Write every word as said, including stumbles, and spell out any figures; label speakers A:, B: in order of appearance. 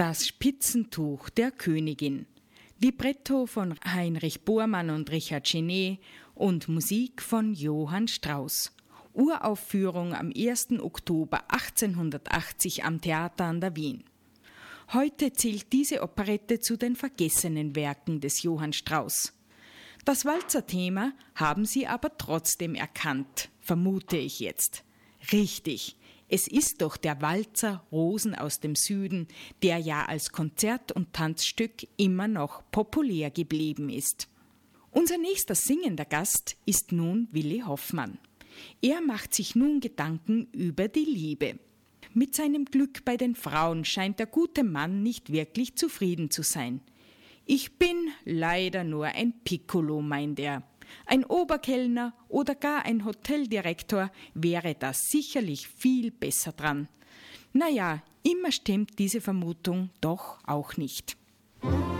A: Das Spitzentuch der Königin. Libretto von Heinrich Bormann und Richard Genet und Musik von Johann Strauss. Uraufführung am ersten Oktober achtzehnhundertachtzig am Theater an der Wien. Heute zählt diese Operette zu den vergessenen Werken des Johann Strauss. Das Walzerthema haben Sie aber trotzdem erkannt, vermute ich jetzt. Richtig, es ist doch der Walzer Rosen aus dem Süden, der ja als Konzert- und Tanzstück immer noch populär geblieben ist. Unser nächster singender Gast ist nun Willi Hoffmann. Er macht sich nun Gedanken über die Liebe. Mit seinem Glück bei den Frauen scheint der gute Mann nicht wirklich zufrieden zu sein. Ich bin leider nur ein Piccolo, meint er. Ein Oberkellner oder gar ein Hoteldirektor wäre da sicherlich viel besser dran. Naja, immer stimmt diese Vermutung doch auch nicht.